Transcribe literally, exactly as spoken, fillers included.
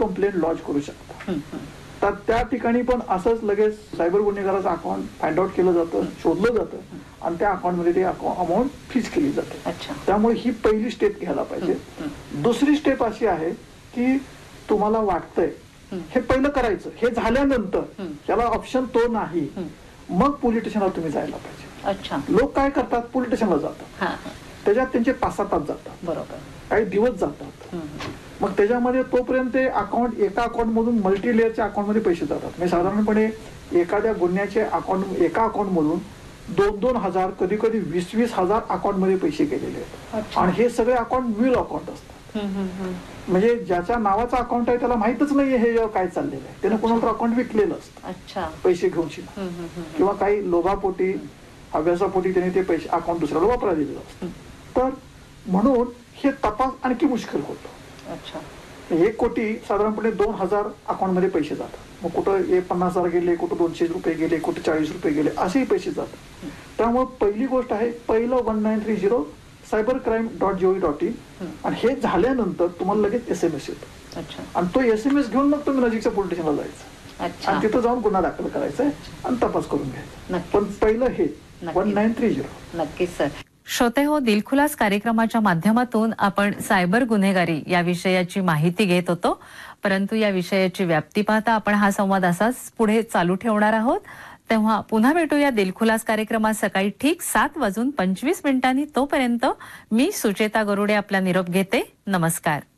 Complaint launch करू शकता. तर त्या ठिकाणी पण असंच लगेच सायबर गुन्हेगाराचं अकाउंट फाइंड आउट केलं जातं, शोधलं जातं आणि त्या अकाउंटमध्ये ते अमाऊंट फ्रीज केली जाते. त्यामुळे ही पहिली स्टेप घ्यायला पाहिजे. दुसरी स्टेप अशी आहे की तुम्हाला वाटतंय हे पहिलं करायचं, हे झाल्यानंतर त्याला ऑप्शन तो नाही, मग पोलीस स्टेशनला तुम्ही जायला पाहिजे. लोक काय करतात, पोलीस स्टेशनला जातात, त्याच्यात त्यांचे पाच सात तास जातात, बरोबर, काही दिवस जातात. मग त्याच्यामध्ये तोपर्यंत ते अकाउंट एका अकाउंट मधून मल्टी लेअरच्या अकाउंट मध्ये पैसे जातात. म्हणजे साधारणपणे एखाद्या गुन्ह्याचे अकाउंट एका अकाउंट मधून दोन दोन हजार कधी कधी वीस वीस हजार अकाउंट मध्ये पैसे गेलेले आहेत. आणि हे सगळे अकाउंट व्हील अकाउंट असतात. म्हणजे ज्याच्या नावाचा अकाउंट आहे त्याला माहितच नाहीये हे काय चाललेलं आहे. त्याने कोणाला अकाउंट विकलेलं असतं पैसे घेऊन शिना, किंवा काही लोभापोटी अभ्यासापोटी त्याने ते पैसे अकाउंट दुसऱ्याला वापरायला दिलेलं असतं. तर म्हणून हे तपास आणखी मुश्किल होतो. एक कोटी साधारणपणे दोन हजार अकाउंट मध्ये पैसे जातात. मग कुठं एक पन्नास हजार गेले, कुठं दोनशे रुपये गेले, कुठे चाळीस रुपये गेले, असेही पैसे जातात. त्यामुळे पहिली गोष्ट आहे, पहिलं one nine three zero cyber crime dot G O V dot in, आणि हे झाल्यानंतर तुम्हाला लगेच एस एम एस येतो. आणि तो एस एम एस घेऊन मग तुम्ही नजीकच्या पोलीस स्टेशनला जायचं आणि तिथं जाऊन गुन्हा दाखल करायचा आहे आणि तपास करून घ्यायचा. पण पहिलं हे वन नाईन थ्री झिरो. नक्कीच सर. श्रोते हो, दिलखुलास कार्यक्रमाच्या माध्यमातून आपण सायबर गुन्हेगारी या विषयाची माहिती घेत होतो. परंतु या विषयाची व्याप्ती पाहता आपण हा संवाद असाच पुढे चालू ठेवणार आहोत. तेव्हा पुन्हा भेटूया दिलखुलास कार्यक्रमात सकाळी ठीक सात वाजून पंचवीस मिनिटांनी. तोपर्यंत मी सुचेता गरुडे आपला निरोप घेते. नमस्कार.